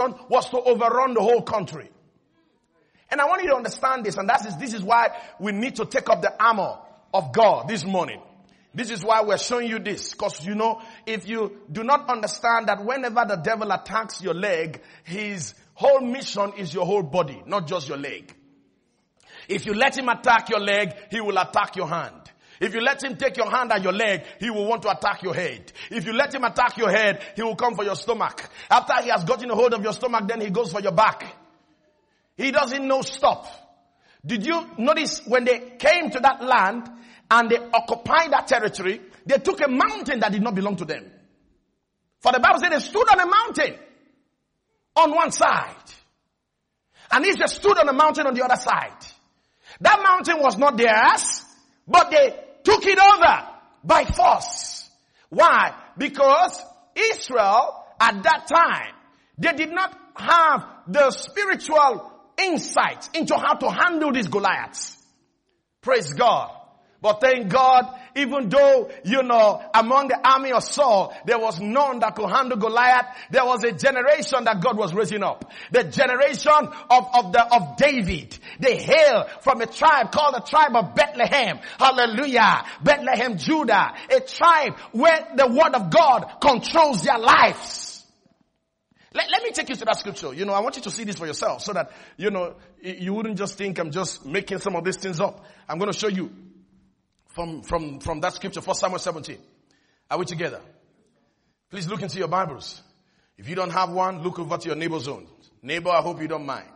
mission was to overrun the whole country. And I want you to understand this, and this is why we need to take up the armor of God this morning. This is why we're showing you this. Because if you do not understand that whenever the devil attacks your leg, his whole mission is your whole body, not just your leg. If you let him attack your leg, he will attack your hand. If you let him take your hand and your leg, he will want to attack your head. If you let him attack your head, he will come for your stomach. After he has gotten a hold of your stomach, then he goes for your back. He doesn't know stop. Did you notice when they came to that land and they occupied that territory, they took a mountain that did not belong to them. For the Bible said they stood on a mountain on one side. And if they stood on a mountain on the other side, that mountain was not theirs, but they took it over by force. Why? Because Israel at that time, they did not have the spiritual insight into how to handle these Goliaths. Praise God. But thank God, even though, among the army of Saul, there was none that could handle Goliath, there was a generation that God was raising up. The generation of David. They hail from a tribe called the tribe of Bethlehem. Hallelujah. Bethlehem, Judah. A tribe where the word of God controls their lives. Let me take you to that scripture. I want you to see this for yourself so that, you wouldn't just think I'm just making some of these things up. I'm going to show you from that scripture, 1 Samuel 17. Are we together? Please look into your Bibles. If you don't have one, look over to your neighbor's own. Neighbor, I hope you don't mind.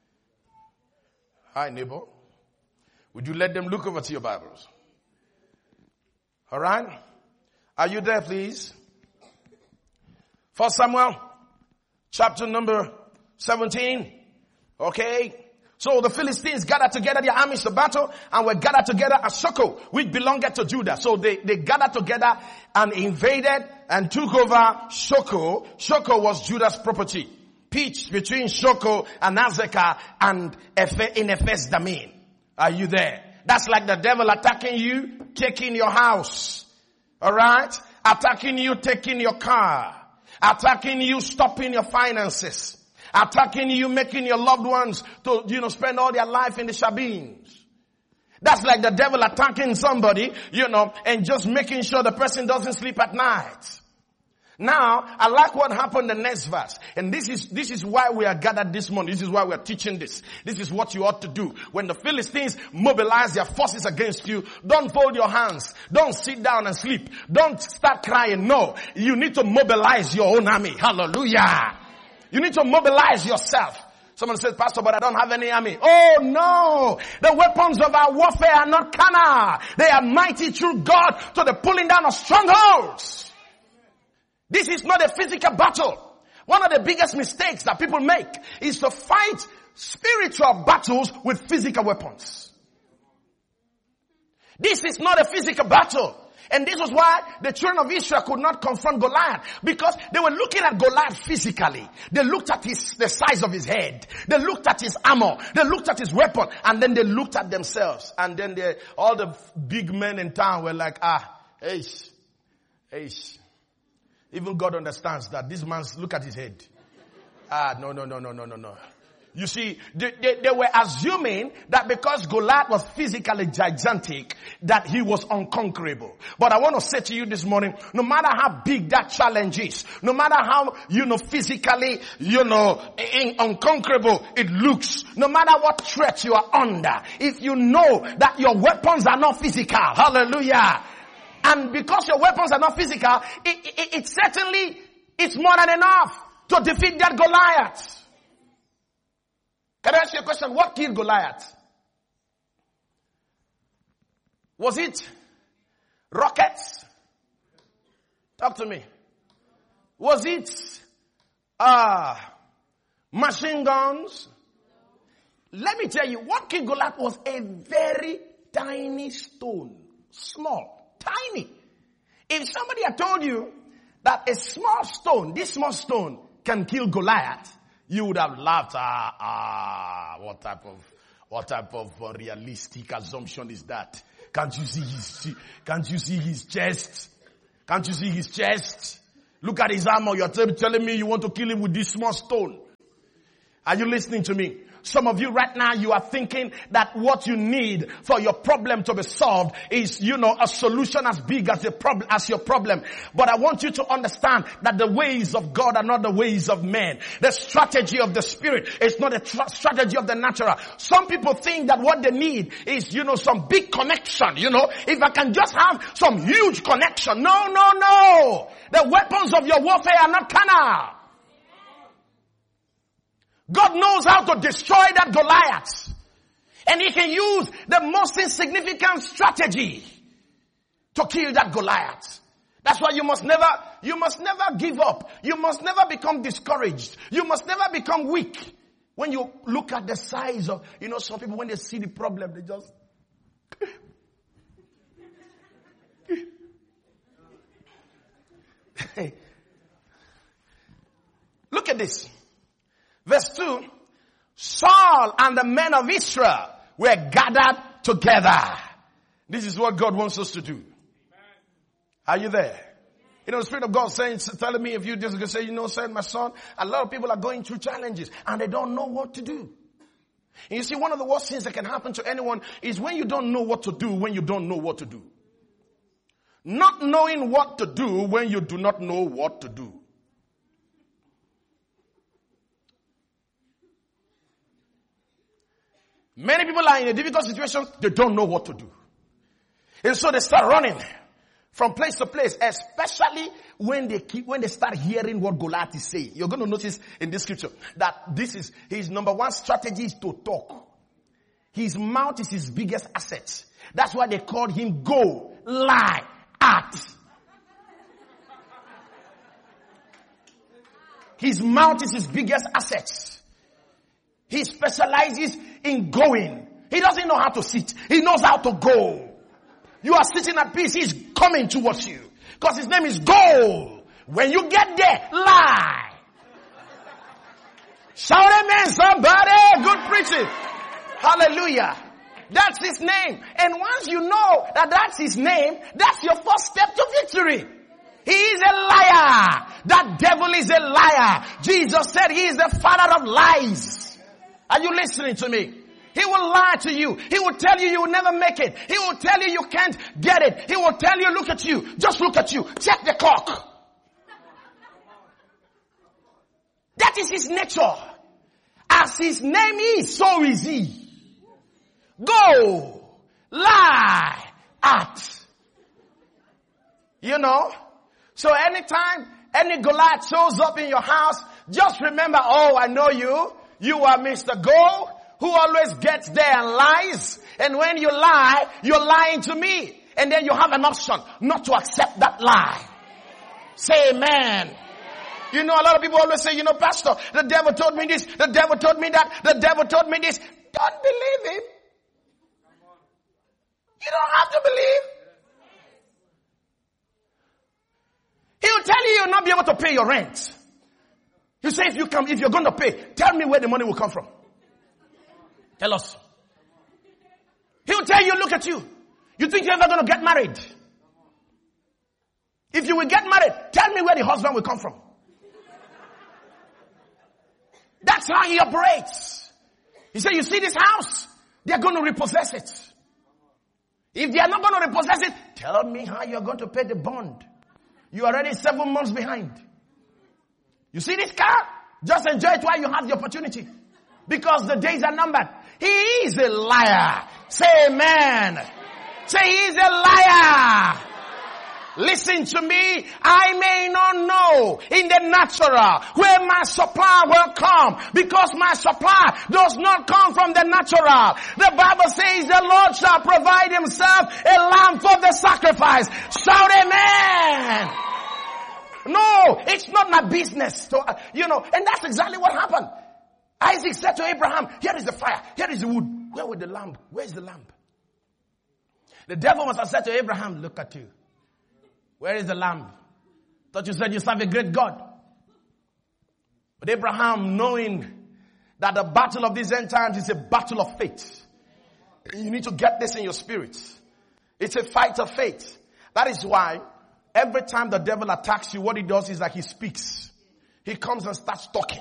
Hi, neighbor. Would you let them look over to your Bibles? All right? Are you there, please? 1 Samuel, chapter number 17. Okay? So the Philistines gathered together their armies to battle and were gathered together at Shoko, which belonged to Judah. So they gathered together and invaded and took over Shoko. Shoko was Judah's property. Pitched between Shoko and Azekah and in Ephes Damin. Are you there? That's like the devil attacking you, taking your house. Alright? Attacking you, taking your car. Attacking you, stopping your finances. Attacking you, making your loved ones to, spend all their life in the shabeens. That's like the devil attacking somebody, and just making sure the person doesn't sleep at night. Now, I like what happened in the next verse. And this is why we are gathered this morning. This is why we are teaching this. This is what you ought to do. When the Philistines mobilize their forces against you, don't fold your hands. Don't sit down and sleep. Don't start crying. No. You need to mobilize your own army. Hallelujah. You need to mobilize yourself. Someone says, Pastor, but I don't have any army. Oh no! The weapons of our warfare are not carnal. They are mighty through God to the pulling down of strongholds. This is not a physical battle. One of the biggest mistakes that people make is to fight spiritual battles with physical weapons. This is not a physical battle. And this was why the children of Israel could not confront Goliath, because they were looking at Goliath physically. They looked at the size of his head. They looked at his armor. They looked at his weapon. And then they looked at themselves. And then all the big men in town were like, even God understands that this man's, look at his head. No. You see, they were assuming that because Goliath was physically gigantic, that he was unconquerable. But I want to say to you this morning, no matter how big that challenge is, no matter how, physically, unconquerable it looks, no matter what threat you are under, if you know that your weapons are not physical, hallelujah. And because your weapons are not physical, it certainly is more than enough to defeat that Goliath. Can I ask you a question? What killed Goliath? Was it rockets? Talk to me. Was it machine guns? Let me tell you, what killed Goliath was a very tiny stone. Small. Tiny. If somebody had told you that a small stone, this small stone, can kill Goliath, you would have laughed. What type of realistic assumption is that? Can't you see his chest? Can't you see his chest? Look at his armor. You're telling me you want to kill him with this small stone. Are you listening to me? Some of you right now, you are thinking that what you need for your problem to be solved is, a solution as big as your problem. But I want you to understand that the ways of God are not the ways of men. The strategy of the Spirit is not a strategy of the natural. Some people think that what they need is, some big connection, if I can just have some huge connection. No. The weapons of your warfare are not carnal. God knows how to destroy that Goliath. And he can use the most insignificant strategy to kill that Goliath. That's why you must never give up. You must never become discouraged. You must never become weak. When you look at the size of, some people, when they see the problem, they just... Look at this. Verse 2, Saul and the men of Israel were gathered together. This is what God wants us to do. Are you there? The Spirit of God telling me, if you just say, saying, my son, a lot of people are going through challenges and they don't know what to do. And you see, one of the worst things that can happen to anyone is when you don't know what to do, when you don't know what to do. Not knowing what to do when you do not know what to do. Many people are in a difficult situation, they don't know what to do. And so they start running from place to place, especially when they start hearing what Goliath is saying. You're going to notice in this scripture that his number one strategy is to talk. His mouth is his biggest asset. That's why they called him Go, Lie, Act. His mouth is his biggest asset. He specializes in going. He doesn't know how to sit. He knows how to go. You are sitting at peace. He's coming towards you. Because his name is Go. When you get there, lie. Shout amen, somebody. Good preaching. Hallelujah. That's his name. And once you know that that's his name, that's your first step to victory. He is a liar. That devil is a liar. Jesus said he is the father of lies. Are you listening to me? He will lie to you. He will tell you will never make it. He will tell you can't get it. He will tell you, look at you. Just look at you. Check the clock. That is his nature. As his name is, so is he. Go. Lie. Act. So anytime any Goliath shows up in your house, just remember, I know you. You are Mr. Go, who always gets there and lies. And when you lie, you're lying to me. And then you have an option not to accept that lie. Say amen. A lot of people always say, Pastor, the devil told me this, the devil told me that, the devil told me this. Don't believe him. You don't have to believe. He will tell you you'll not be able to pay your rent. You say if you're going to pay, tell me where the money will come from. Tell us. He'll tell you, look at you. You think you're ever going to get married? If you will get married, tell me where the husband will come from. That's how he operates. He said, you see this house? They're going to repossess it. If they are not going to repossess it, tell me how you're going to pay the bond. You're already 7 months behind. You see this car? Just enjoy it while you have the opportunity. Because the days are numbered. He is a liar. Say amen. Say he is a liar. Listen to me. I may not know in the natural where my supply will come, because my supply does not come from the natural. The Bible says the Lord shall provide himself a lamb for the sacrifice. Shout amen. No, it's not my business. So, and that's exactly what happened. Isaac said to Abraham, here is the fire, here is the wood. Where was the lamb? Where is the lamb? The devil must have said to Abraham, look at you. Where is the lamb? Thought you said you serve a great God. But Abraham, knowing that the battle of these end times is a battle of faith. You need to get this in your spirit. It's a fight of faith. That is why every time the devil attacks you, what he does is that he speaks. He comes and starts talking.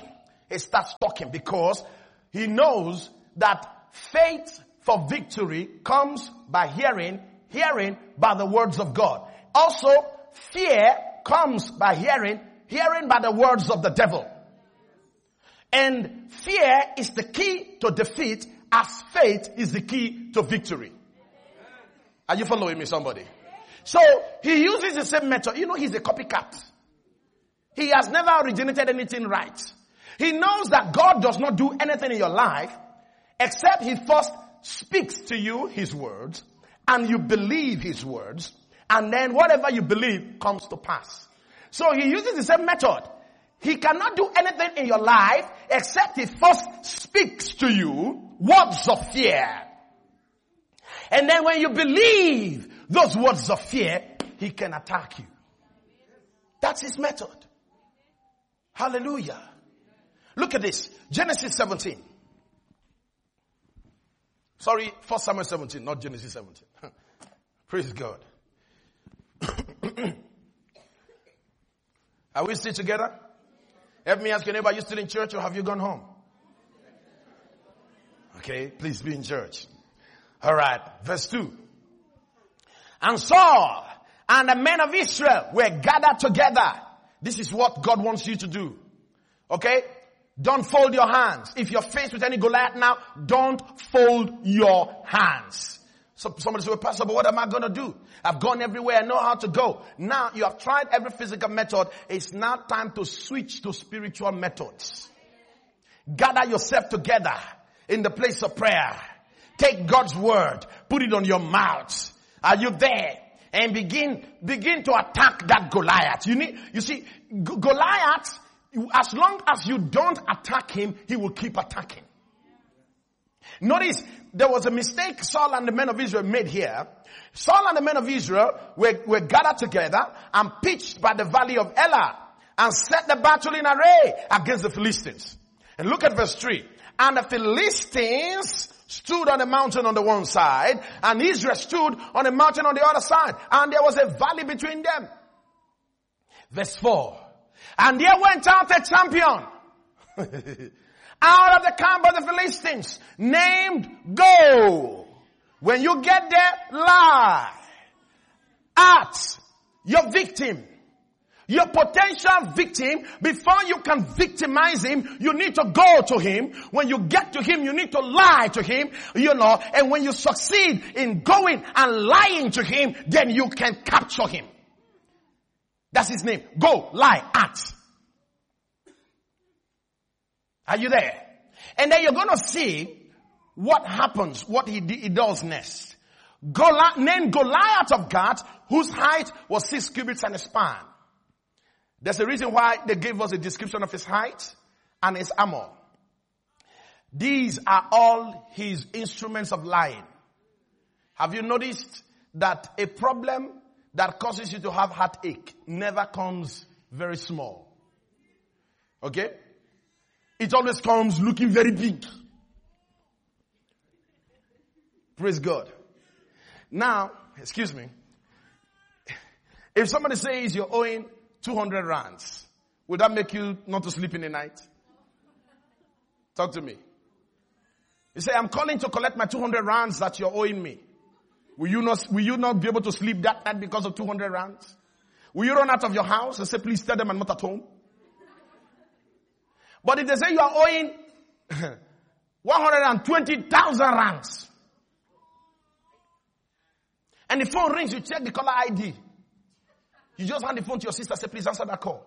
he starts talking, because he knows that faith for victory comes by hearing, hearing by the words of God. Also, fear comes by hearing, hearing by the words of the devil. And fear is the key to defeat, as faith is the key to victory. Are you following me, somebody? So, he uses the same method. You know, he's a copycat. He has never originated anything right. He knows that God does not do anything in your life except he first speaks to you his words, and you believe his words, and then whatever you believe comes to pass. So he uses the same method. He cannot do anything in your life except he first speaks to you words of fear. And then when you believe those words of fear, he can attack you. That's his method. Hallelujah. Look at this. Genesis 17. Sorry, 1 Samuel 17, not Genesis 17. Praise God. Are we still together? Help me ask your neighbor, are you still in church or have you gone home? Okay, please be in church. Alright, verse 2. And Saul and the men of Israel were gathered together. This is what God wants you to do. Okay? Don't fold your hands. If you're faced with any Goliath now, don't fold your hands. So somebody say, well, Pastor, but what am I going to do? I've gone everywhere. I know how to go. Now you have tried every physical method. It's now time to switch to spiritual methods. Gather yourself together in the place of prayer. Take God's word. Put it on your mouth. Are you there? And begin to attack that Goliath. You see, Goliath, as long as you don't attack him, he will keep attacking. Notice, there was a mistake Saul and the men of Israel made here. Saul and the men of Israel were gathered together and pitched by the valley of Elah and set the battle in array against the Philistines. And look at verse 3. And the Philistines stood on a mountain on the one side, and Israel stood on a mountain on the other side, and there was a valley between them. Verse 4. And there went out a champion out of the camp of the Philistines, named Go. When you get there, lie at your victim. Your potential victim, before you can victimize him, you need to go to him. When you get to him, you need to lie to him, and when you succeed in going and lying to him, then you can capture him. That's his name. Go, lie, at. Are you there? And then you're going to see what happens, what he does next. Named Goliath of Gath, whose height was 6 cubits and a span. There's a reason why they gave us a description of his height and his armor. These are all his instruments of lying. Have you noticed that a problem that causes you to have heartache never comes very small? Okay? It always comes looking very big. Praise God. Now, excuse me. If somebody says you're owing 200 rands, would that make you not to sleep in the night? Talk to me. You say, I'm calling to collect my 200 rands that you're owing me. Will you not be able to sleep that night because of 200 rands? Will you run out of your house and say, please tell them I'm not at home? But if they say you are owing 120,000 rands, and the phone rings, you check the caller ID. You just hand the phone to your sister, say, please answer that call.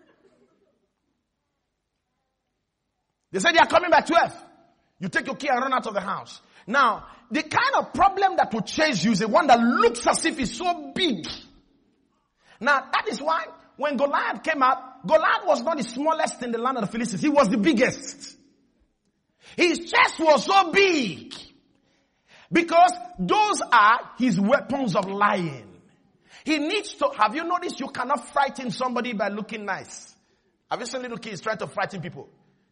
They say they are coming by 12. You take your key and run out of the house. Now, the kind of problem that will chase you is the one that looks as if it's so big. Now, that is why when Goliath came out, Goliath was not the smallest in the land of the Philistines. He was the biggest. His chest was so big. Because those are his weapons of lying. He needs to, have you noticed you cannot frighten somebody by looking nice? Have you seen little kids trying to frighten people?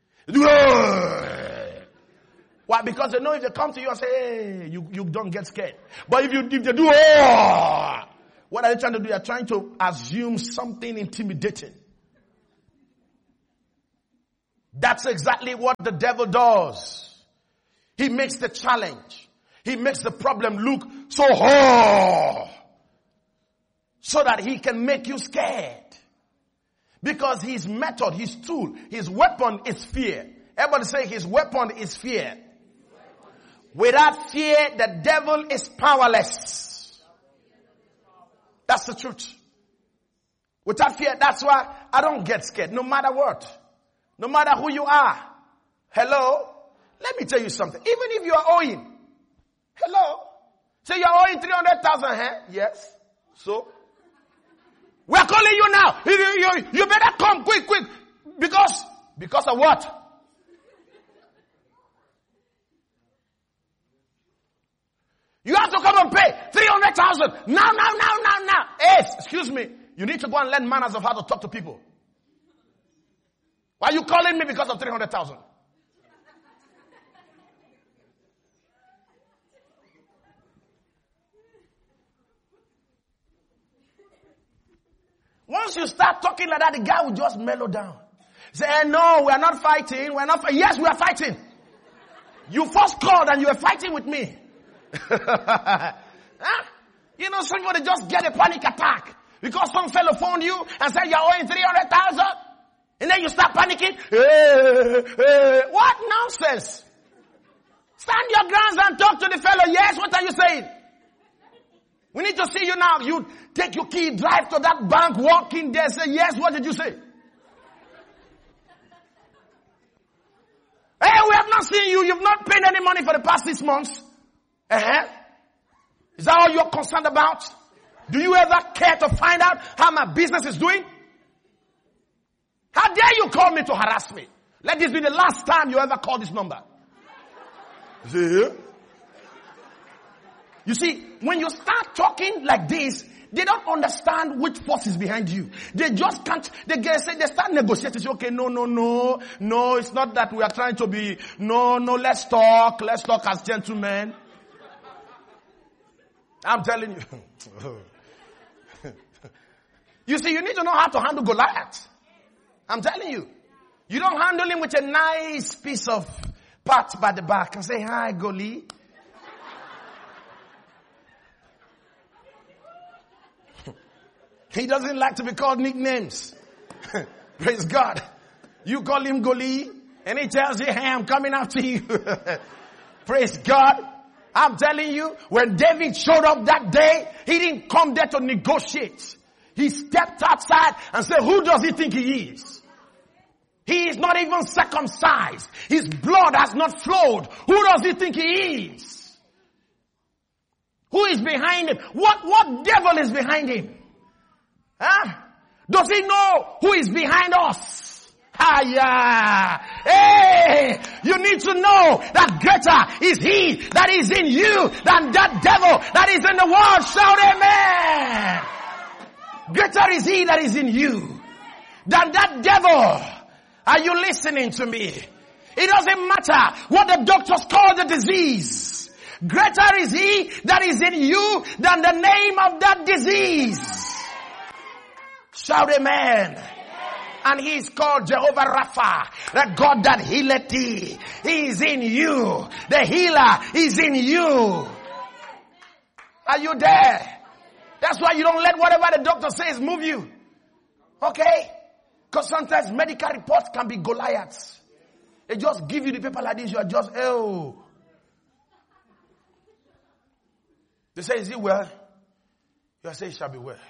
Why? Because they know if they come to you and say, hey, you don't get scared. But if they do, what are they trying to do? They are trying to assume something intimidating. That's exactly what the devil does. He makes the challenge. He makes the problem look so hard, so that he can make you scared. Because his method, his tool, his weapon is fear. Everybody say his weapon is fear. Without fear, the devil is powerless. That's the truth. Without fear, that's why I don't get scared, no matter what. No matter who you are. Hello? Let me tell you something. Even if you are owing. Hello? Say you're owing 300,000, huh? Yes. So? We are calling you now. You better come quick. Because of what? You have to come and pay 300,000. Now. Hey, excuse me. You need to go and learn manners of how to talk to people. Why are you calling me because of 300,000? Once you start talking like that, the guy will just mellow down. Say, no, we are not fighting. Yes, we are fighting. You first called and you were fighting with me. Huh? You know, somebody just get a panic attack because some fellow phoned you and said you're owing 300,000. And then you start panicking. What nonsense? Stand your grounds and talk to the fellow. Yes, what are you saying? We need to see you now. You take your key, drive to that bank, walk in there, say, yes, what did you say? Hey, we have not seen you. You've not paid any money for the past 6 months. Is that all you're concerned about? Do you ever care to find out how my business is doing? How dare you call me to harass me? Let this be the last time you ever call this number. See? You see, when you start talking like this, they don't understand which force is behind you. They just can't, they start negotiating. Say, okay, no, it's not that we are trying to be, no, let's talk as gentlemen. I'm telling you. You see, you need to know how to handle Goliath. I'm telling you. You don't handle him with a nice piece of pat by the back and say, hi, Goli. He doesn't like to be called nicknames. Praise God. You call him Goli and he tells you, hey, I'm coming after you. Praise God. I'm telling you, when David showed up that day, he didn't come there to negotiate. He stepped outside and said, who does he think he is? He is not even circumcised. His blood has not flowed. Who does he think he is? Who is behind him? What devil is behind him? Huh? Does he know who is behind us? Hey, you need to know that greater is he that is in you than that devil that is in the world. Shout amen. Greater is he that is in you than that devil. Are you listening to me? It doesn't matter what the doctors call the disease. Greater is he that is in you than the name of that disease. Shout amen. And he is called Jehovah Rapha, the God that healeth thee. He is in you. The healer is in you. Are you there? That's why you don't let whatever the doctor says move you. Okay? Because sometimes medical reports can be Goliaths. They just give you the paper like this. You are just, oh. They say, is it well? You say, it shall be well.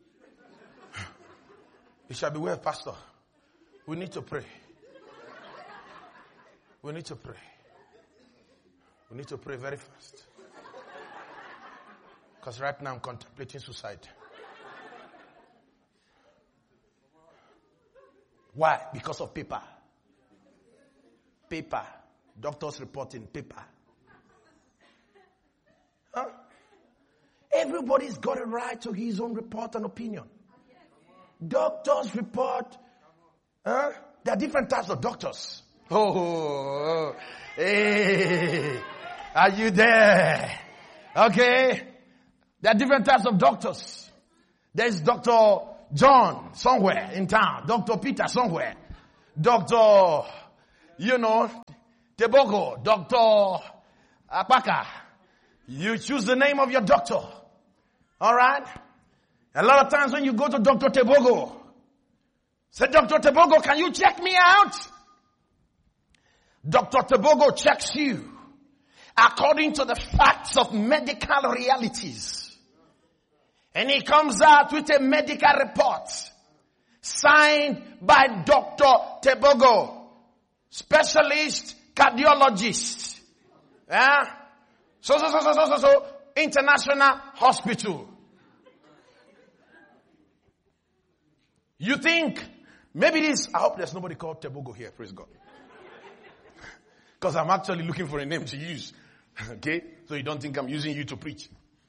It shall be well, Pastor. We need to pray. We need to pray. We need to pray very fast. Because right now I'm contemplating suicide. Why? Because of paper. Paper. Doctors reporting paper. Huh? Everybody's got a right to his own report and opinion. Doctors report. Huh? There are different types of doctors. Oh, hey, are you there? Okay. There are different types of doctors. There's Dr. John somewhere in town. Dr. Peter somewhere. Dr. Tebogo, Dr. Apaka. You choose the name of your doctor. Alright? A lot of times when you go to Dr. Tebogo, say, Dr. Tebogo, can you check me out? Dr. Tebogo checks you according to the facts of medical realities. And he comes out with a medical report signed by Dr. Tebogo, specialist cardiologist. So, international hospital. You think, maybe this, I hope there's nobody called Tebogo here, praise God. Because I'm actually looking for a name to use. Okay? So you don't think I'm using you to preach.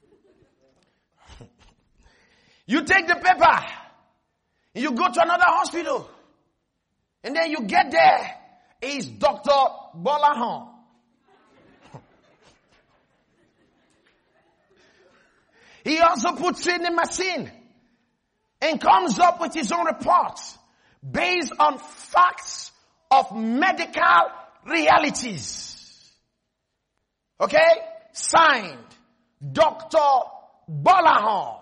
You take the paper. You go to another hospital. And then you get there. It's Dr. Bolahan. He also puts in the machine and comes up with his own reports based on facts of medical realities. Okay? Signed, Dr. Bolahan.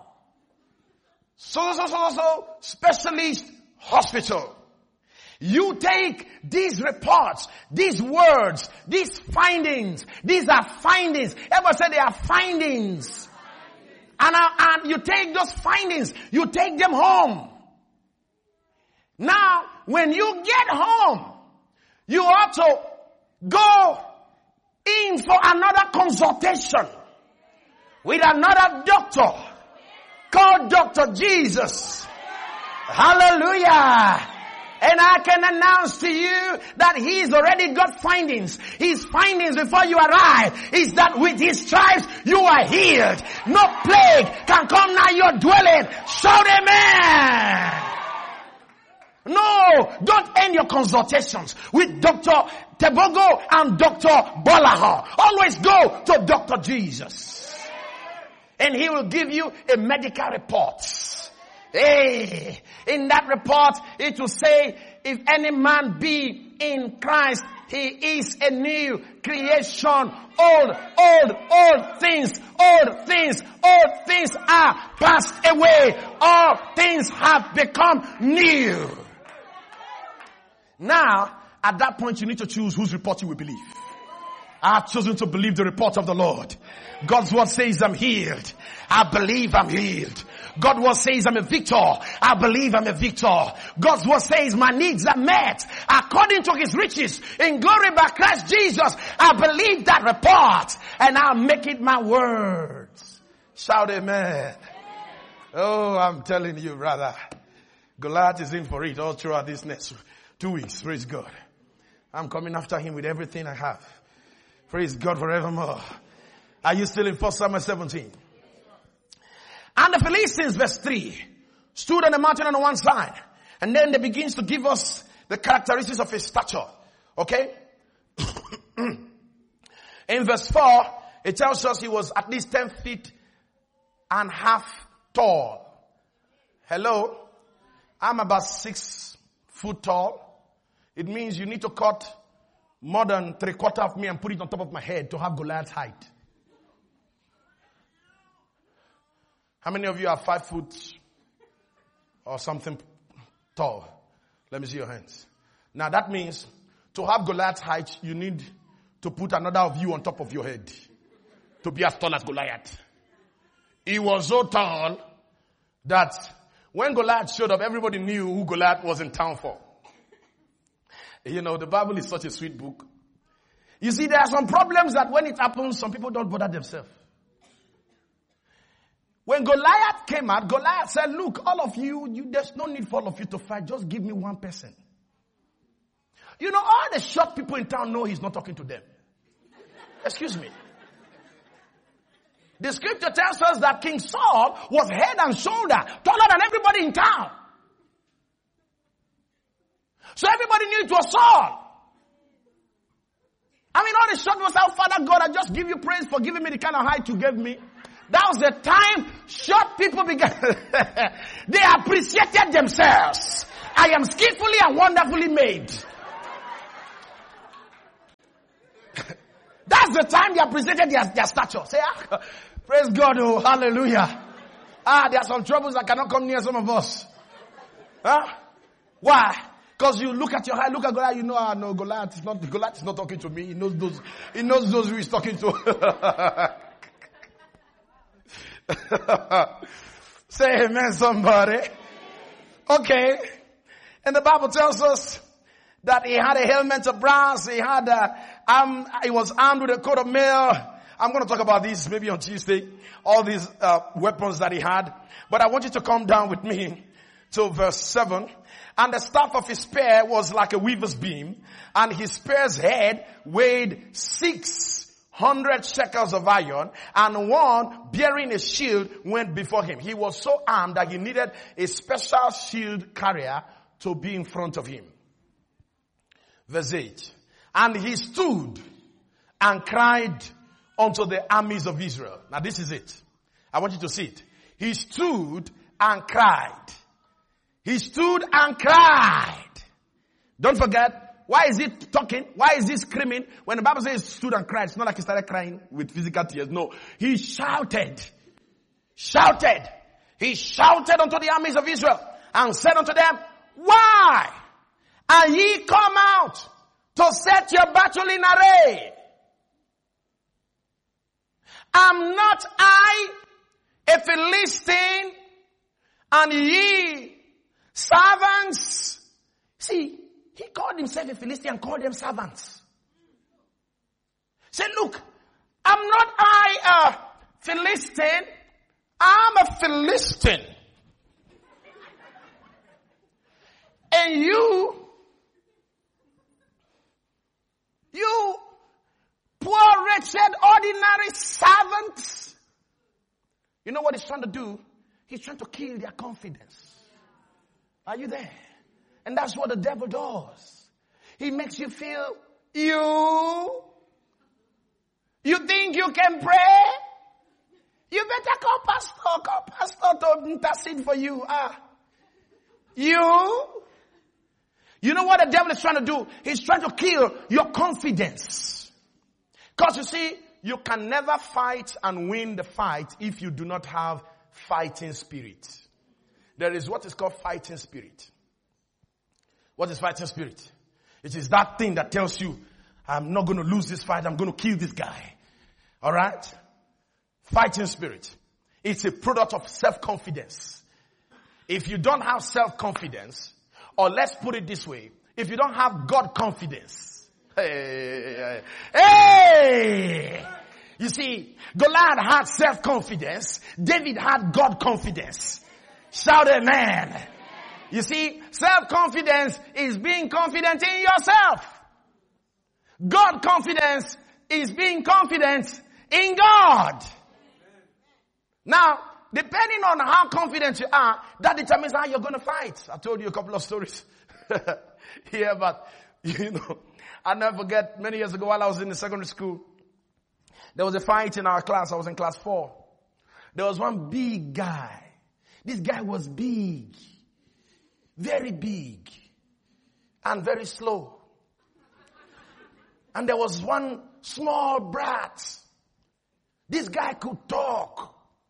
So, specialist hospital. You take these reports, these words, these findings. These are findings. Everybody say they are findings. And you take those findings, you take them home. Now, when you get home, you ought to go in for another consultation with another doctor called Dr. Jesus. Hallelujah. And I can announce to you that he's already got findings. His findings before you arrive is that with his stripes you are healed. No plague can come nigh your dwelling. Shout amen. No, don't end your consultations with Dr. Tebogo and Dr. Bolahan. Always go to Dr. Jesus. And he will give you a medical report. Hey, in that report, it will say, if any man be in Christ, he is a new creation. Old things are passed away. All things have become new. Now, at that point, you need to choose whose report you will believe. I've chosen to believe the report of the Lord. God's word says I'm healed. I believe I'm healed. God's word says I'm a victor. I believe I'm a victor. God's word says my needs are met according to his riches in glory by Christ Jesus. I believe that report and I'll make it my words. Shout amen. Oh, I'm telling you, brother. Goliath is in for it all throughout this next 2 weeks. Praise God. I'm coming after him with everything I have. Praise God forevermore. Are you still in 1 Samuel 17? And the Philistines, verse 3, stood on the mountain on one side. And then they begins to give us the characteristics of his stature. Okay? In verse 4, it tells us he was at least 10 feet and half tall. Hello? I'm about 6 foot tall. It means you need to cut more than 3/4 of me and put it on top of my head to have Goliath's height. How many of you are 5 foot or something tall? Let me see your hands. Now that means to have Goliath's height, you need to put another of you on top of your head to be as tall as Goliath. He was so tall that when Goliath showed up, everybody knew who Goliath was in town for. You know, the Bible is such a sweet book. You see, there are some problems that when it happens, some people don't bother themselves. When Goliath came out, Goliath said, look, all of you, there's no need for all of you to fight. Just give me one person. You know, all the short people in town know he's not talking to them. Excuse me. The scripture tells us that King Saul was head and shoulder taller than everybody in town. So everybody knew it was Saul. I mean, all the short was out, Father God, I just give you praise for giving me the kind of height you gave me. That was the time short people began. They appreciated themselves. I am skillfully and wonderfully made. That's the time they appreciated their stature. Say, praise God, oh, hallelujah. There are some troubles that cannot come near some of us. Huh? Why? Because you look at your height, look at Goliath, you know, no, Goliath is not talking to me. He knows those who he's talking to. Say amen, somebody. Okay. And the Bible tells us that he had a helmet of brass. He was armed with a coat of mail. I'm going to talk about this maybe on Tuesday. All these weapons that he had. But I want you to come down with me to verse 7. And the staff of his spear was like a weaver's beam. And his spear's head weighed 600 shekels of iron. And one bearing a shield went before him. He was so armed that he needed a special shield carrier to be in front of him. Verse 8. And he stood and cried unto the armies of Israel. Now this is it. I want you to see it. He stood and cried. He stood and cried. Don't forget, why is he talking? Why is he screaming? When the Bible says he stood and cried, it's not like he started crying with physical tears. No, he shouted. Shouted. He shouted unto the armies of Israel and said unto them, why are ye come out to set your battle in array? Am not I a Philistine, and ye servants? See, he called himself a Philistine and called them servants. Say, look, am not I a Philistine? I'm a Philistine. And you poor, wretched, ordinary servants. You know what he's trying to do? He's trying to kill their confidence. Are you there? And that's what the devil does. He makes you feel you think you can pray? You better call pastor to intercede for you. You know what the devil is trying to do? He's trying to kill your confidence. Because you see, you can never fight and win the fight if you do not have fighting spirit. There is what is called fighting spirit. What is fighting spirit? It is that thing that tells you, I'm not going to lose this fight, I'm going to kill this guy. Alright? Fighting spirit. It's a product of self-confidence. If you don't have self-confidence, or let's put it this way, if you don't have God confidence, hey! You see, Goliath had self-confidence. David had God confidence. Shout amen. You see, self-confidence is being confident in yourself. God confidence is being confident in God. Now, depending on how confident you are, that determines how you're going to fight. I told you a couple of stories here, but I'll never forget, many years ago while I was in the secondary school, there was a fight in our class. I was in class 4. There was one big guy. This guy was big. Very big. And very slow. And there was one small brat. This guy could talk.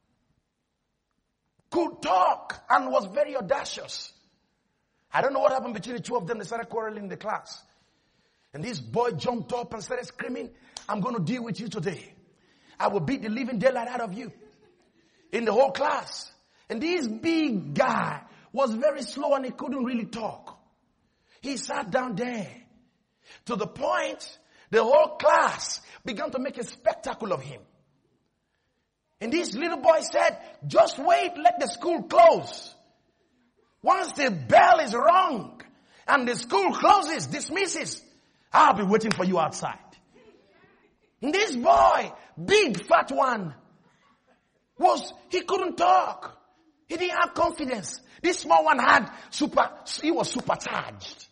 And was very audacious. I don't know what happened between the two of them. They started quarreling in the class. And this boy jumped up and started screaming, I'm going to deal with you today. I will beat the living daylight out of you. In the whole class. And this big guy was very slow and he couldn't really talk. He sat down there. To the point, the whole class began to make a spectacle of him. And this little boy said, just wait, let the school close. Once the bell is rung and the school closes, dismisses, I'll be waiting for you outside. And this boy, big fat one, he couldn't talk. He didn't have confidence. This small one he was supercharged.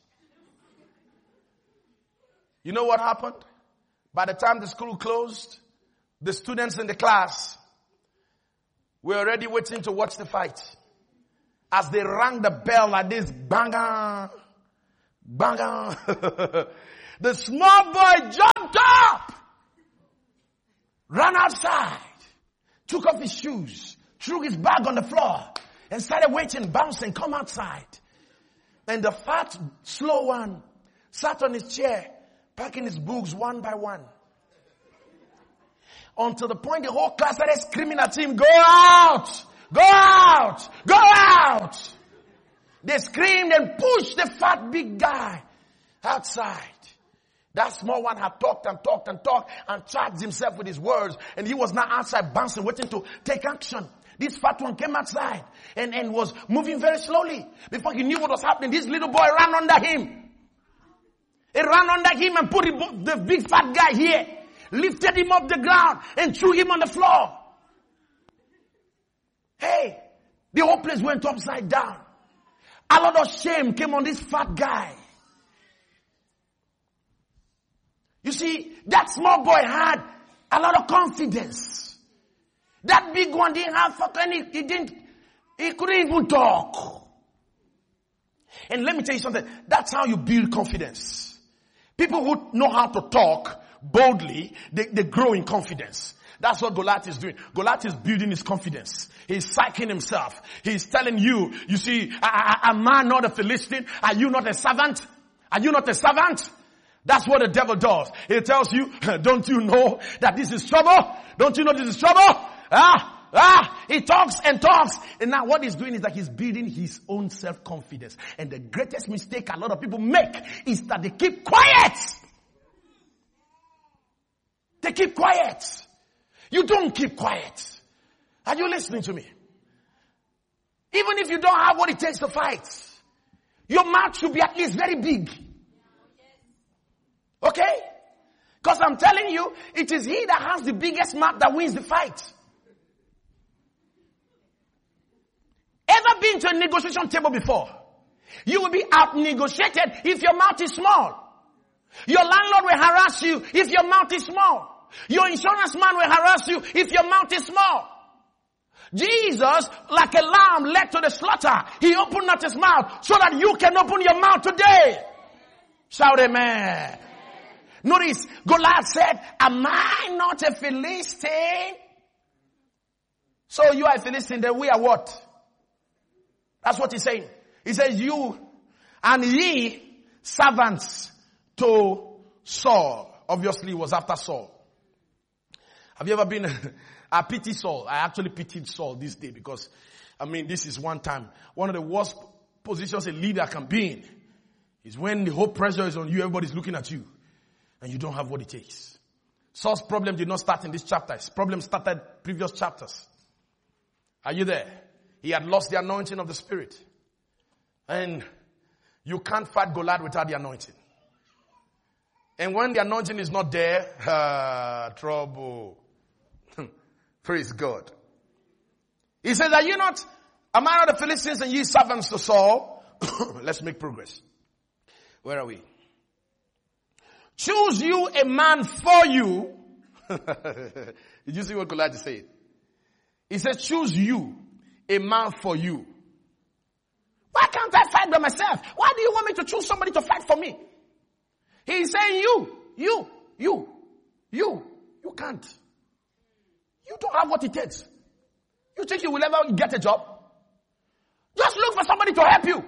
You know what happened? By the time the school closed, the students in the class were already waiting to watch the fight. As they rang the bell like this, bang, bang. The small boy jumped up ran outside, took off his shoes, threw his bag on the floor, and started waiting, bouncing, come outside. And the fat, slow one sat on his chair, packing his books one by one. Until the point the whole class started screaming at him, go out! Go out! Go out! They screamed and pushed the fat big guy outside. That small one had talked and talked and talked and charged himself with his words. And he was now outside bouncing, waiting to take action. This fat one came outside and was moving very slowly. Before he knew what was happening, this little boy ran under him. He ran under him and put the big fat guy here. Lifted him off the ground and threw him on the floor. Hey, the whole place went upside down. A lot of shame came on this fat guy. You see, that small boy had a lot of confidence. That big one didn't have he couldn't even talk. And let me tell you something, that's how you build confidence. People who know how to talk boldly, they grow in confidence. That's what Goliath is doing. Goliath is building his confidence. He's psyching himself. He's telling you see, am I not a Philistine? Are you not a servant? Are you not a servant? That's what the devil does. He tells you, don't you know that this is trouble? Don't you know this is trouble? He talks and talks. And now what he's doing is that he's building his own self-confidence. And the greatest mistake a lot of people make is that they keep quiet. They keep quiet. You don't keep quiet. Are you listening to me? Even if you don't have what it takes to fight, your mouth should be at least very big. Okay? Because I'm telling you, it is he that has the biggest mouth that wins the fight. Ever been to a negotiation table before? You will be out-negotiated if your mouth is small. Your landlord will harass you if your mouth is small. Your insurance man will harass you if your mouth is small. Jesus, like a lamb led to the slaughter, he opened not his mouth so that you can open your mouth today. Shout amen. Notice, Goliath said, am I not a Philistine? So you are a Philistine, then we are what? That's what he's saying. He says, you and ye servants to Saul. Obviously, it was after Saul. Have you ever been, I pity Saul. I actually pitied Saul this day because, this is one of the worst positions a leader can be in is when the whole pressure is on you, everybody's looking at you, and you don't have what it takes. Saul's problem did not start in this chapter. His problem started previous chapters. Are you there? He had lost the anointing of the Spirit. And you can't fight Goliath without the anointing. And when the anointing is not there, trouble. Praise God. He says, am I not the Philistines and ye servants to Saul? Let's make progress. Where are we? Choose you a man for you. Did you see what Goliath said? He said, choose you a man for you. Why can't I fight by myself? Why do you want me to choose somebody to fight for me? He's saying you can't. You don't have what it takes. You think you will ever get a job? Just look for somebody to help you.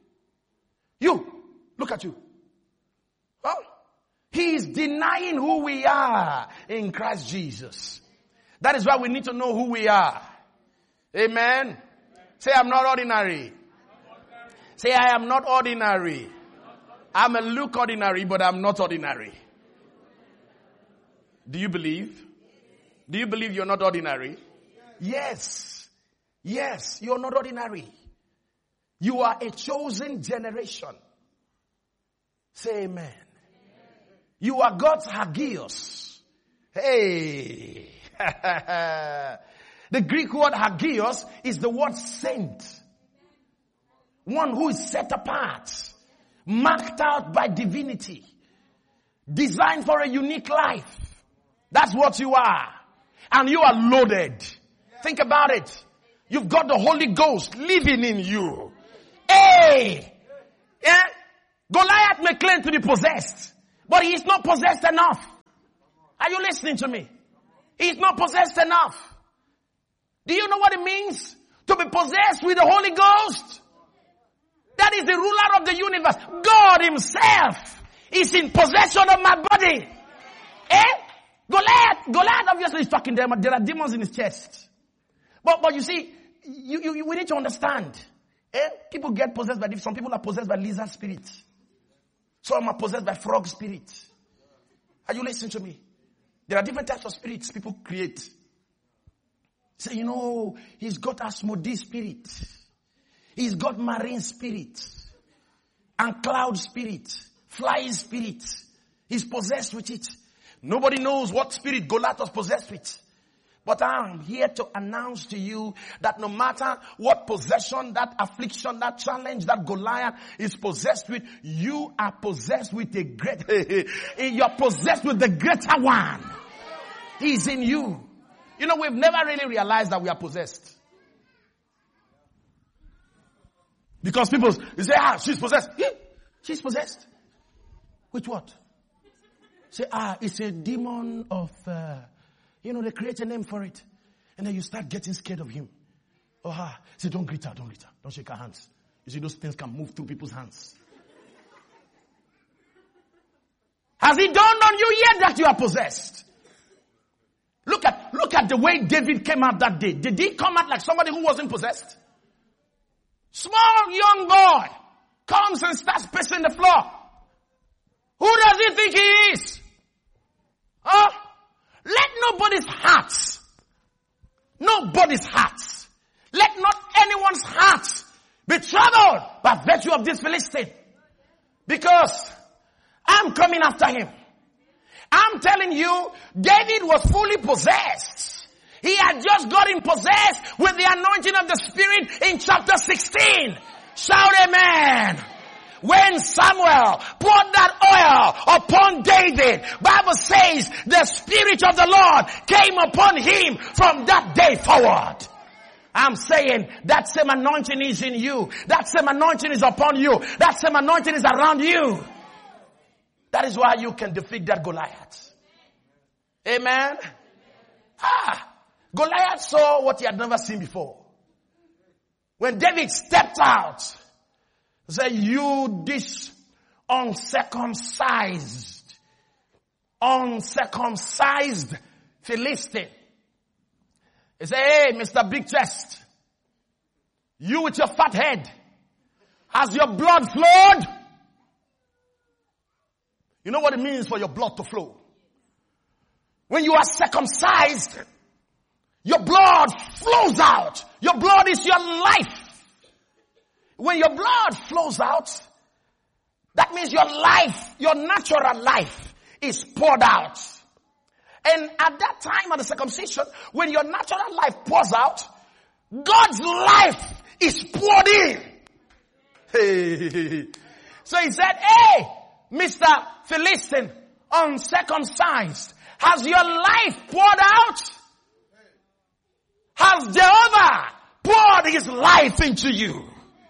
Look at you. Well, he is denying who we are in Christ Jesus. That is why we need to know who we are. Amen. Say, I'm not ordinary. Say, I am not ordinary. I may look ordinary, but I'm not ordinary. Do you believe? Do you believe you're not ordinary? Yes. Yes, you're not ordinary. You are a chosen generation. Say amen. You are God's Hagios. Hey. The Greek word Hagios is the word saint. One who is set apart, marked out by divinity, designed for a unique life. That's what you are. And you are loaded. Think about it. You've got the Holy Ghost living in you. Hey! Yeah? Goliath may claim to be possessed, but he is not possessed enough. Are you listening to me? He's not possessed enough. Do you know what it means to be possessed with the Holy Ghost? That is the ruler of the universe. God himself is in possession of my body. Goliath obviously is talking there, but there are demons in his chest. But you see, we need to understand. People get possessed by, some people are possessed by lizard spirits. Some are possessed by frog spirits. Are you listening to me? There are different types of spirits people create. Say, he's got Asmodee spirit. He's got marine spirit. And cloud spirit. Flying spirit. He's possessed with it. Nobody knows what spirit Goliath was possessed with. But I'm here to announce to you that no matter what possession, that affliction, that challenge that Goliath is possessed with, you are possessed with a great, you're possessed with the greater one. He's in you. We've never really realized that we are possessed. Because people, you say, she's possessed. Yeah, she's possessed. With what? Say, it's a demon of, they create a name for it. And then you start getting scared of him. Say, don't greet her, don't shake her hands. You see, those things can move through people's hands. Has it dawned on you yet that you are possessed? Look at the way David came out that day. Did he come out like somebody who wasn't possessed? Small young boy comes and starts pacing the floor. Who does he think he is? Let nobody's hearts, let not anyone's hearts be troubled by virtue of this Philistine. Because I'm coming after him. I'm telling you, David was fully possessed. He had just gotten possessed with the anointing of the Spirit in chapter 16. Shout amen. When Samuel poured that oil upon David, Bible says the Spirit of the Lord came upon him from that day forward. I'm saying that same anointing is in you. That same anointing is upon you. That same anointing is around you. That is why you can defeat that Goliath. Amen. Goliath saw what he had never seen before. When David stepped out, say, you this uncircumcised Philistine. He said, hey, Mr. Big Chest, you with your fat head, has your blood flowed? You know what it means for your blood to flow? When you are circumcised, your blood flows out. Your blood is your life. When your blood flows out, that means your life, your natural life is poured out. And at that time of the circumcision, when your natural life pours out, God's life is poured in. Hey. So he said, hey, Mr. Philistine, uncircumcised, has your life poured out? Has Jehovah poured his life into you?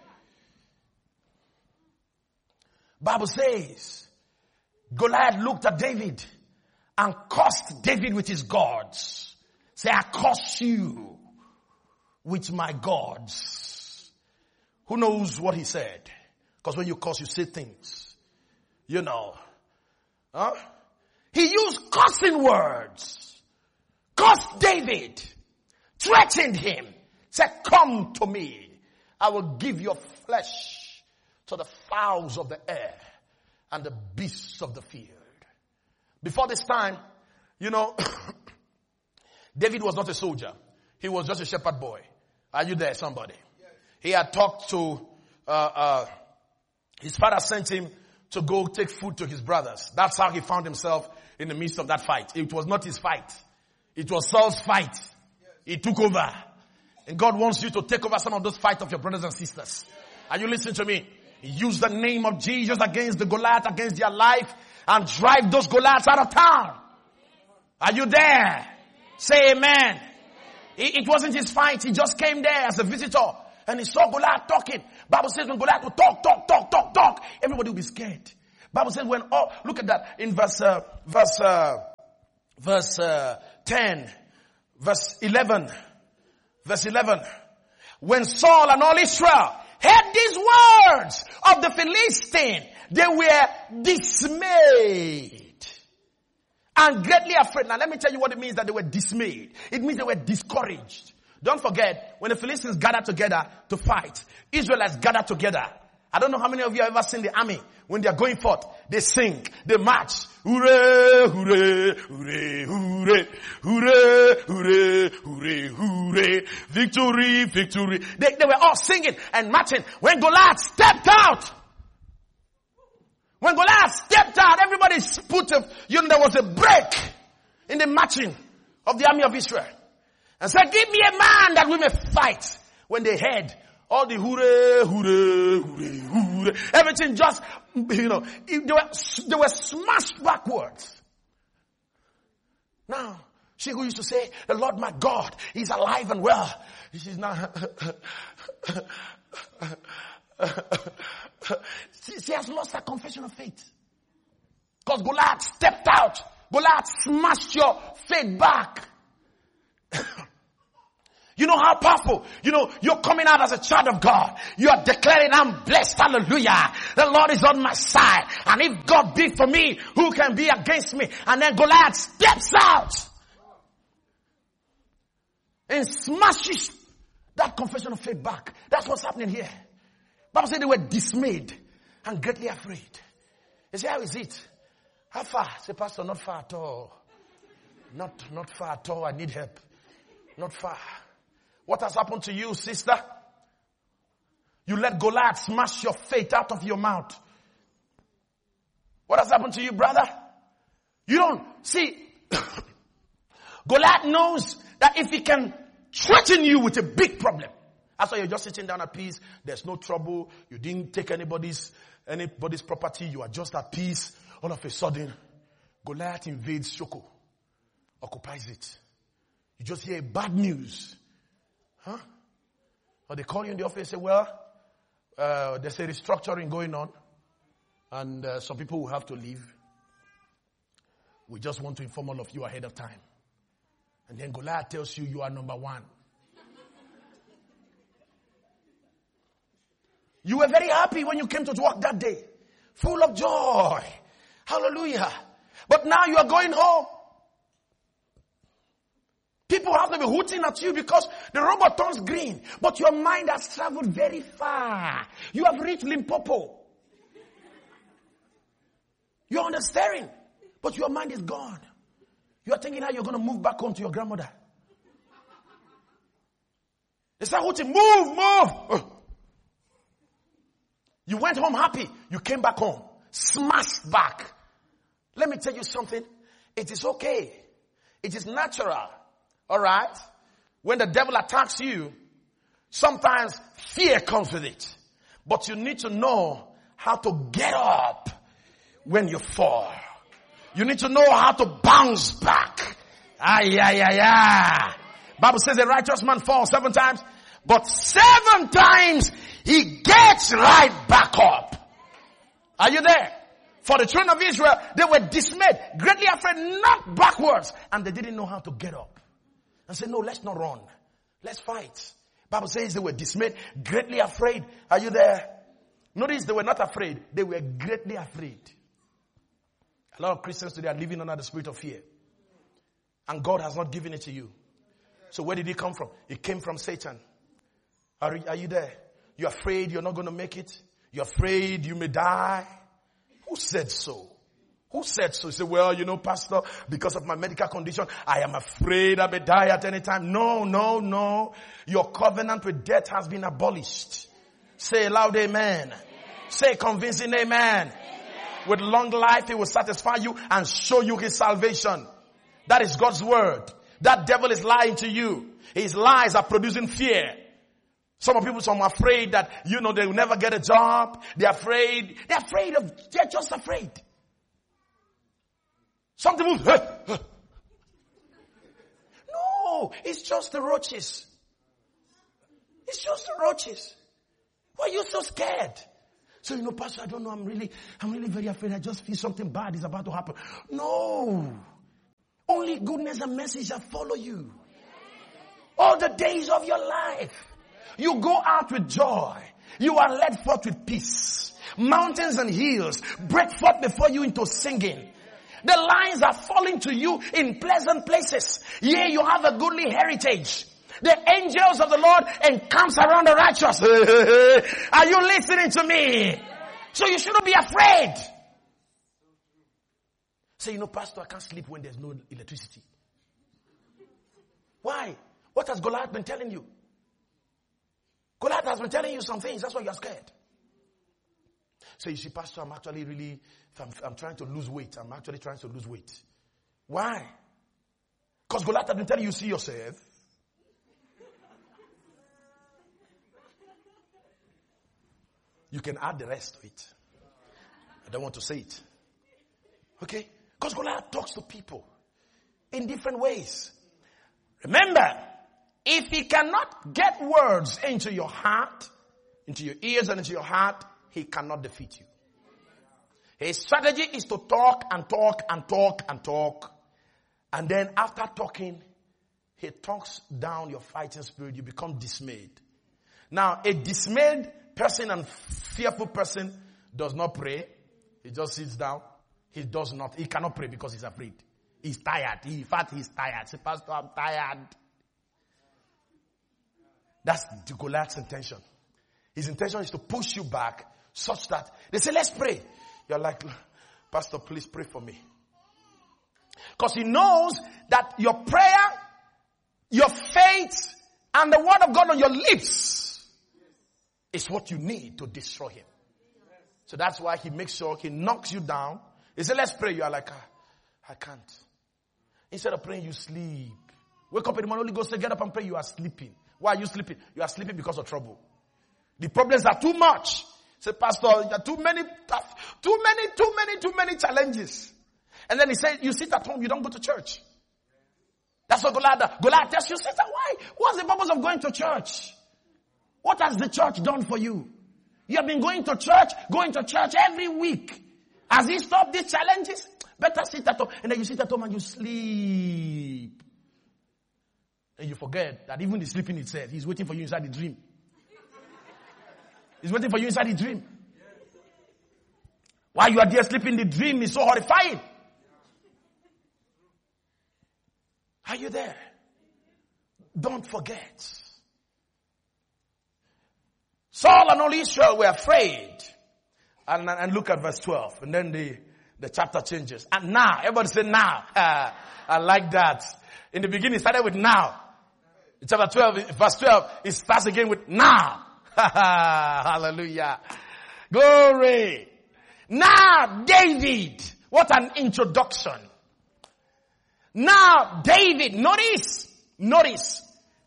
Bible says, Goliath looked at David and cursed David with his gods. Say, I curse you with my gods. Who knows what he said? Because when you curse, you say things. You know. He used cursing words. Cursed David. Threatened him. Said, come to me. I will give your flesh to the fowls of the air and the beasts of the field. Before this time, David was not a soldier. He was just a shepherd boy. Are you there, somebody? Yes. He had talked to, his father sent him to go take food to his brothers. That's how he found himself in the midst of that fight. It was not his fight. It was Saul's fight. Yes. He took over. And God wants you to take over some of those fights of your brothers and sisters. Yes. Are you listening to me? Use the name of Jesus against the Goliath, against their life, and drive those Goliaths out of town. Are you there? Say amen. It wasn't his fight. He just came there as a visitor. And he saw Goliath talking. Bible says when Goliath would talk, everybody would be scared. Bible says look at that in verse verse 10, verse 11. Verse 11. When Saul and all Israel heard these words of the Philistine, they were dismayed and greatly afraid. Now let me tell you what it means that they were dismayed. It means they were discouraged. Don't forget, when the Philistines gathered together to fight, Israelites gathered together. I don't know how many of you have ever seen the army. When they are going forth, they sing, they march. Hooray, hooray, hooray, hooray, hooray, hooray, hooray, hooray, victory, victory. They were all singing and marching. When Goliath stepped out, everybody put there was a break in the marching of the army of Israel. And said, give me a man that we may fight. When they heard all the hooray, hooray, hooray, hooray, everything just, they were smashed backwards. Now, she who used to say, the Lord my God, He's alive and well. She's not, she has lost her confession of faith. Because Goliath stepped out. Goliath smashed your faith back. You know how powerful, you're coming out as a child of God. You are declaring, I'm blessed, hallelujah. The Lord is on my side. And if God be for me, who can be against me? And then Goliath steps out and smashes that confession of faith back. That's what's happening here. Bible said they were dismayed and greatly afraid. They say, how is it? How far? Say, Pastor, not far at all. Not far at all. I need help. Not far. What has happened to you, sister? You let Goliath smash your faith out of your mouth. What has happened to you, brother? You don't see. Goliath knows that if he can threaten you with a big problem, that's why you're just sitting down at peace. There's no trouble. You didn't take anybody's property. You are just at peace. All of a sudden, Goliath invades Shoko, occupies it. You just hear bad news. Huh? Or they call you in the office and say, well, there's a restructuring going on. And some people will have to leave. We just want to inform all of you ahead of time. And then Goliath tells you are number one. You were very happy when you came to work that day. Full of joy. Hallelujah. But now you are going home. People have to be hooting at you because the robot turns green. But your mind has traveled very far. You have reached Limpopo. You're on the steering. But your mind is gone. You are thinking how you're going to move back home to your grandmother. They start hooting. Move. You went home happy. You came back home. Smashed back. Let me tell you something. It is okay. It is natural. All right? When the devil attacks you, sometimes fear comes with it. But you need to know how to get up when you fall. You need to know how to bounce back. Bible says the righteous man falls 7 times, but 7 times he gets right back up. Are you there? For the children of Israel, they were dismayed, greatly afraid, knocked backwards, and they didn't know how to get up. And say, no, let's not run. Let's fight. Bible says they were dismayed, greatly afraid. Are you there? Notice they were not afraid. They were greatly afraid. A lot of Christians today are living under the spirit of fear. And God has not given it to you. So where did it come from? It came from Satan. Are you there? You're afraid you're not going to make it? You're afraid you may die? Who said so? Who said so? You say, well, Pastor, because of my medical condition, I am afraid I may die at any time. No. Your covenant with death has been abolished. Say loud amen. Say convincing amen. With long life, He will satisfy you and show you His salvation. That is God's word. That devil is lying to you. His lies are producing fear. Some people are afraid that, they will never get a job. They're just afraid. Some people, no, it's just the roaches. It's just the roaches. Why are you so scared? So, Pastor, I don't know, I'm really very afraid. I just feel something bad is about to happen. No. Only surely goodness and mercy shall follow you all the days of your life. You go out with joy. You are led forth with peace. Mountains and hills break forth before you into singing. The lines are falling to you in pleasant places. Yea, you have a goodly heritage. The angels of the Lord encamps around the righteous. Are you listening to me? So you shouldn't be afraid. Say, Pastor, I can't sleep when there's no electricity. Why? What has Goliath been telling you? Goliath has been telling you some things. That's why you're scared. So you see, Pastor, I'm trying to lose weight. I'm actually trying to lose weight. Why? Because Goliath has been telling you, see yourself. You can add the rest to it. I don't want to say it. Okay? Because Goliath talks to people in different ways. Remember, if he cannot get words into your heart, into your ears and into your heart, he cannot defeat you. His strategy is to talk and talk and talk and talk. And then after talking, he talks down your fighting spirit. You become dismayed. Now, a dismayed person and fearful person does not pray. He just sits down. He does not. He cannot pray because he's afraid. He's tired. In fact, he's tired. Say, Pastor, I'm tired. That's the Goliath's intention. His intention is to push you back such that they say, let's pray. You're like, Pastor, please pray for me. Because he knows that your prayer, your faith, and the word of God on your lips is what you need to destroy him. So that's why he makes sure he knocks you down. He said, let's pray. You are like, I can't. Instead of praying, you sleep. Wake up in the morning, Holy Ghost say, get up and pray. You are sleeping. Why are you sleeping? You are sleeping because of trouble. The problems are too much. Say, Pastor, there are too many challenges. And then he said, you sit at home, you don't go to church. That's what Goliath tells you, Satan, why? What's the purpose of going to church? What has the church done for you? You have been going to church every week. Has he stopped these challenges? Better sit at home. And then you sit at home and you sleep. And you forget that even the sleeping itself, he's waiting for you inside the dream. He's waiting for you inside the dream. While you are there sleeping, the dream is so horrifying. Are you there? Don't forget. Saul and all Israel were afraid. And look at verse 12. And then the chapter changes. And now, everybody say now. I like that. In the beginning, it started with now. In chapter 12, verse 12, it starts again with now. Hallelujah. Glory. Now, David. What an introduction. Now, David. Notice.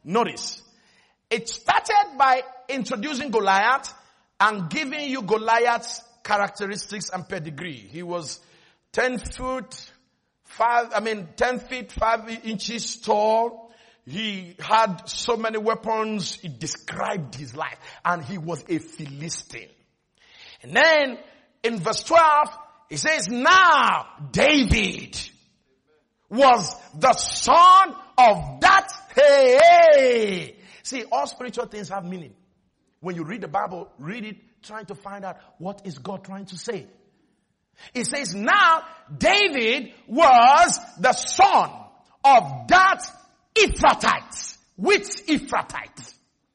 It started by introducing Goliath and giving you Goliath's characteristics and pedigree. He was 10 feet 5 inches tall. He had so many weapons. It described his life. And he was a Philistine. And then in verse 12, it says, now David was the son of that. Hey. See, all spiritual things have meaning. When you read the Bible, read it trying to find out what is God trying to say. It says, now David was the son of that Ephrathite. Which Ephrathite?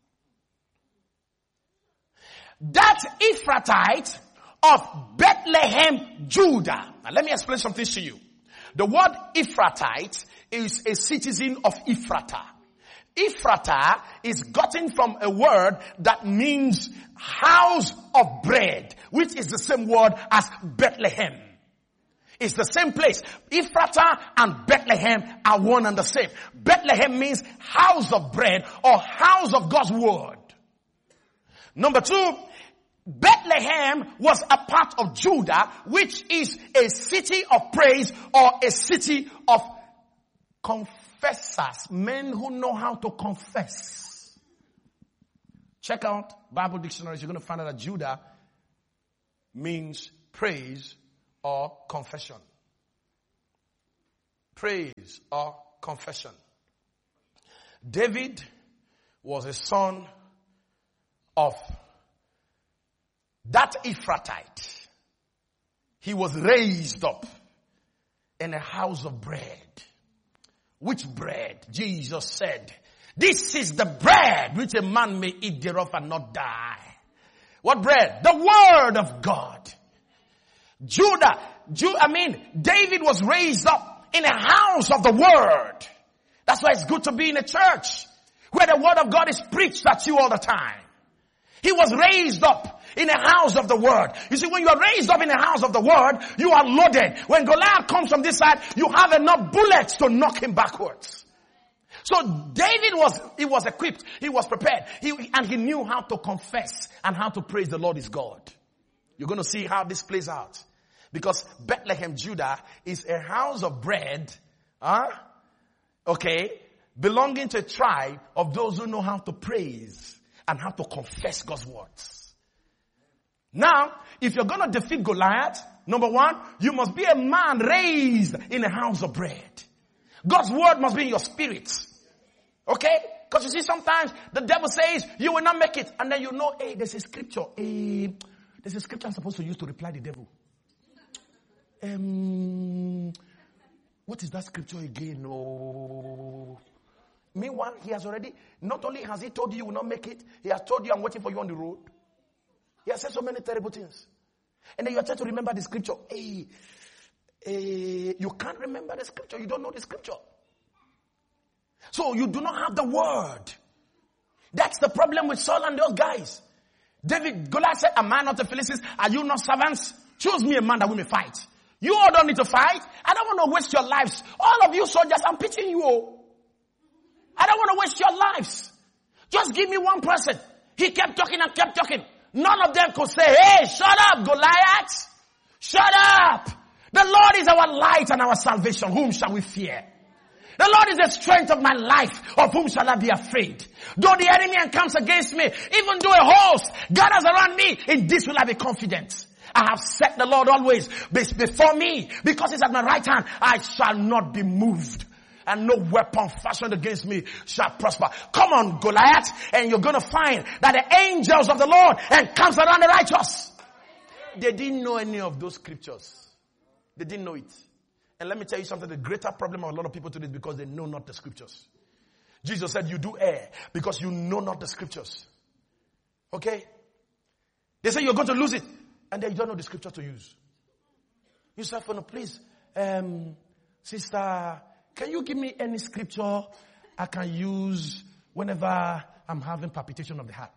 That Ephrathite of Bethlehem, Judah. Now let me explain something to you. The word Ephrathite is a citizen of Ephrata. Ephrata is gotten from a word that means house of bread, which is the same word as Bethlehem. It's the same place. Ephrata and Bethlehem are one and the same. Bethlehem means house of bread or house of God's word. Number 2, Bethlehem was a part of Judah, which is a city of praise or a city of confessors, men who know how to confess. Check out Bible dictionaries. You're going to find out that Judah means praise or confession. praise or confession. David was a son of that Ephrathite. He was raised up in a house of bread. Which bread? Jesus said, this is the bread which a man may eat thereof and not die. What bread? The word of God. David was raised up in a house of the word. That's why it's good to be in a church where the word of God is preached at you all the time. He was raised up in a house of the word. You see, when you are raised up in a house of the word, you are loaded. When Goliath comes from this side, you have enough bullets to knock him backwards. So David was equipped. He was prepared. And he knew how to confess and how to praise the Lord is God. You're going to see how this plays out. Because Bethlehem, Judah is a house of bread. Belonging to a tribe of those who know how to praise and how to confess God's words. Now, if you're going to defeat Goliath, number one, you must be a man raised in a house of bread. God's word must be in your spirit. Okay? Because you see, sometimes the devil says, you will not make it. And then you know, hey, there's a scripture. There's a scripture I'm supposed to use to reply the devil. What is that scripture again? Oh. Meanwhile, he has already, not only has he told you you will not make it, he has told you I'm waiting for you on the road. He has said so many terrible things. And then you are trying to remember the scripture. You can't remember the scripture. You don't know the scripture. So you do not have the word. That's the problem with Saul and those guys. Goliath said, am I not the Philistines? Are you not servants? Choose me a man that we may fight. You all don't need to fight. I don't want to waste your lives. All of you soldiers, I'm pitching you. I don't want to waste your lives. Just give me one person. He kept talking and kept talking. None of them could say, hey, shut up, Goliath. Shut up. The Lord is our light and our salvation. Whom shall we fear? The Lord is the strength of my life. Of whom shall I be afraid? Though the enemy encamps against me, even though a host gathers around me, in this will I be confident. I have set the Lord always before me. Because he's at my right hand, I shall not be moved. And no weapon fashioned against me shall prosper. Come on, Goliath, and you're going to find that the angels of the Lord encamps around the righteous. They didn't know any of those scriptures. They didn't know it. And let me tell you something, the greater problem of a lot of people today is because they know not the scriptures. Jesus said, you do err because you know not the scriptures. Okay? They say you're going to lose it, and then you don't know the scripture to use. You say, please, sister, can you give me any scripture I can use whenever I'm having palpitation of the heart?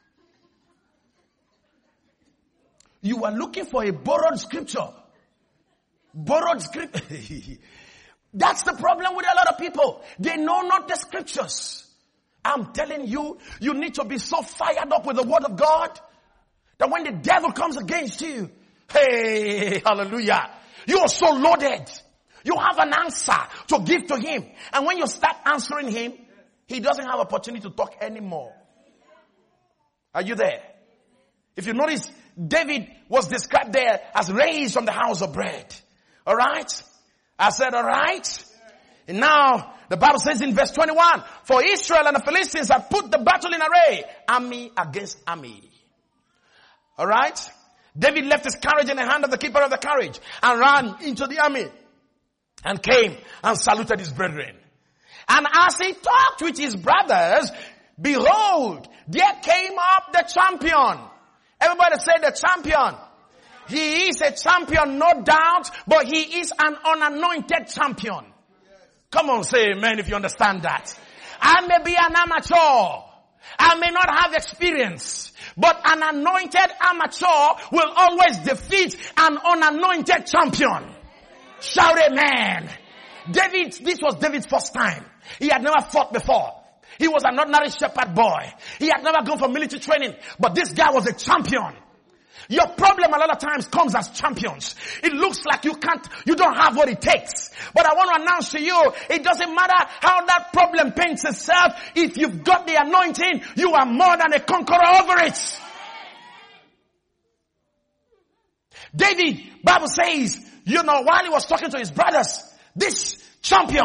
You are looking for a borrowed scripture. Borrowed scripture. That's the problem with a lot of people. They know not the scriptures. I'm telling you, you need to be so fired up with the word of God that when the devil comes against you, hey, hallelujah, you are so loaded. You have an answer to give to him. And when you start answering him, he doesn't have opportunity to talk anymore. Are you there? If you notice, David was described there as raised from the house of bread. Alright? I said alright? And now, the Bible says in verse 21, for Israel and the Philistines have put the battle in array, army against army. Alright? David left his carriage in the hand of the keeper of the carriage and ran into the army. And came and saluted his brethren. And as he talked with his brothers, behold, there came up the champion. Everybody say the champion. He is a champion, no doubt, but he is an unanointed champion. Come on, say amen if you understand that. I may be an amateur. I may not have experience. But an anointed amateur will always defeat an unanointed champion. Shout amen. This was David's first time. He had never fought before. He was an ordinary shepherd boy. He had never gone for military training. But this guy was a champion. Your problem a lot of times comes as champions. It looks like you don't have what it takes. But I want to announce to you, it doesn't matter how that problem paints itself. If you've got the anointing, you are more than a conqueror over it. David, Bible says, while he was talking to his brothers, this Champion.